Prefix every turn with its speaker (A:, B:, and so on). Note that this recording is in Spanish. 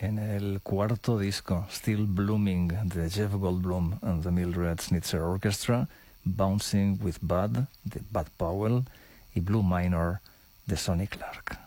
A: en el cuarto disco, Still Blooming, de Jeff Goldblum and the Mildred Schnitzer Orchestra, Bouncing with Bud, de Bud Powell, y Blue Minor, de Sonny Clark.